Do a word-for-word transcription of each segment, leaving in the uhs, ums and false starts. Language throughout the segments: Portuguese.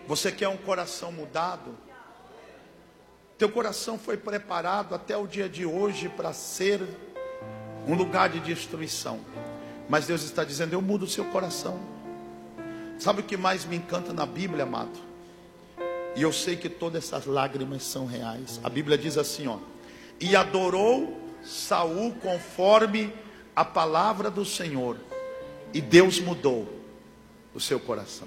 Você quer um coração mudado? Teu coração foi preparado até o dia de hoje para ser um lugar de destruição. Mas Deus está dizendo: eu mudo o seu coração. Sabe o que mais me encanta na Bíblia, amado? E eu sei que todas essas lágrimas são reais. A Bíblia diz assim, ó: e adorou Saul conforme a palavra do Senhor, e Deus mudou o seu coração.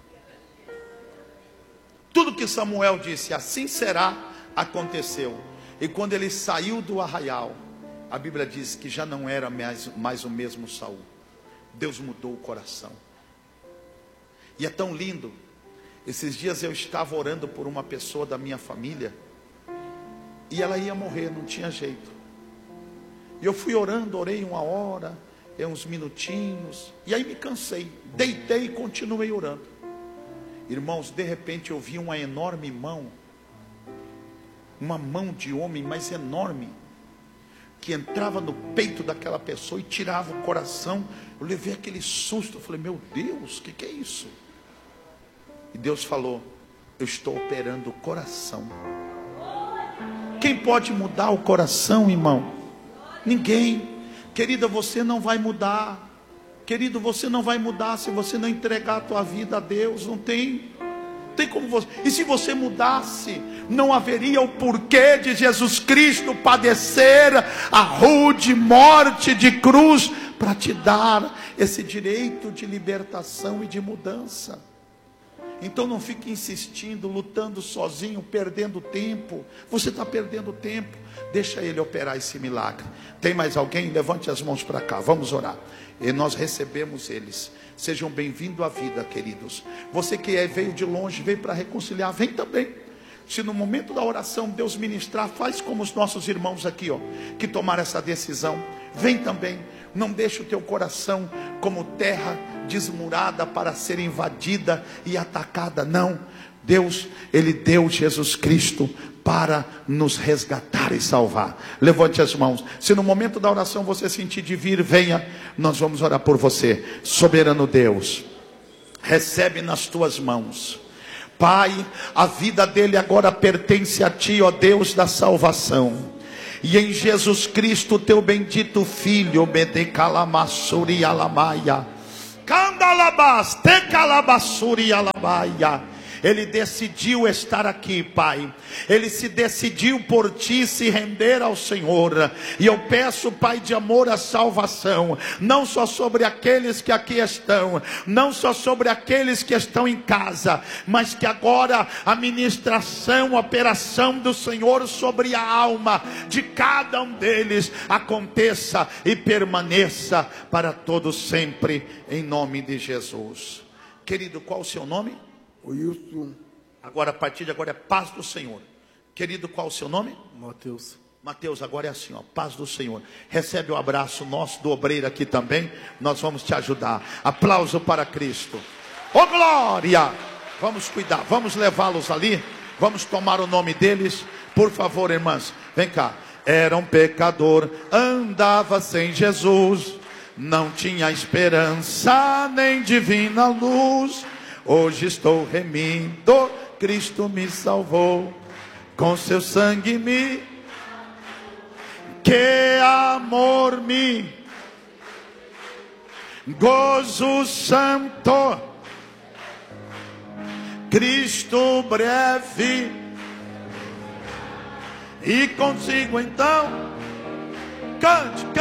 Tudo que Samuel disse, assim será, aconteceu. E quando ele saiu do arraial, a Bíblia diz que já não era mais, mais o mesmo Saul. Deus mudou o coração. E é tão lindo. Esses dias eu estava orando por uma pessoa da minha família, e ela ia morrer, não tinha jeito. E eu fui orando, orei uma hora, uns minutinhos, e aí me cansei, deitei e continuei orando. Irmãos, de repente eu vi uma enorme mão, uma mão de homem, mas enorme, que entrava no peito daquela pessoa e tirava o coração. Eu levei aquele susto, eu falei: meu Deus, o que, que é isso? E Deus falou: eu estou operando o coração. Quem pode mudar o coração, irmão? Ninguém. Querida, você não vai mudar. Querido, você não vai mudar se você não entregar a tua vida a Deus. Não tem, tem como você. E se você mudasse, não haveria o porquê de Jesus Cristo padecer a rude morte de cruz para te dar esse direito de libertação e de mudança. Então não fique insistindo, lutando sozinho, perdendo tempo. Você está perdendo tempo. Deixa Ele operar esse milagre. Tem mais alguém? Levante as mãos para cá, vamos orar. E nós recebemos eles. Sejam bem-vindos à vida, queridos. Você que é, veio de longe, veio para reconciliar, vem também. Se no momento da oração Deus ministrar, faz como os nossos irmãos aqui, ó, que tomaram essa decisão. Vem também. Não deixe o teu coração como terra desmurada para ser invadida e atacada. Não. Deus, Ele deu Jesus Cristo para nos resgatar e salvar. Levante as mãos. Se no momento da oração você sentir de vir, venha. Nós vamos orar por você. Soberano Deus, recebe nas tuas mãos, Pai, a vida dele agora pertence a ti, ó Deus da salvação. E em Jesus Cristo, teu bendito Filho, Medecalamassuri Alamaia, Candalabas, Tecalabassuri Alamaia. Ele decidiu estar aqui, Pai. Ele se decidiu por ti se render ao Senhor. E eu peço, Pai de amor, a salvação, não só sobre aqueles que aqui estão, não só sobre aqueles que estão em casa, mas que agora a ministração, a operação do Senhor sobre a alma de cada um deles aconteça e permaneça para todos sempre, em nome de Jesus. Querido, qual o seu nome? Wilson. Agora, a partir de agora é paz do Senhor. Querido, qual o seu nome? Mateus. Mateus, agora é assim, ó, paz do Senhor. Recebe o abraço nosso do obreiro aqui também. Nós vamos te ajudar. Aplauso para Cristo. Ô glória! Vamos cuidar, vamos levá-los ali. Vamos tomar o nome deles. Por favor, irmãs, vem cá. Era um pecador, andava sem Jesus, não tinha esperança nem divina luz. Hoje estou remindo, Cristo me salvou, com seu sangue me, que amor me, gozo santo, Cristo breve, e consigo então, cante, cante.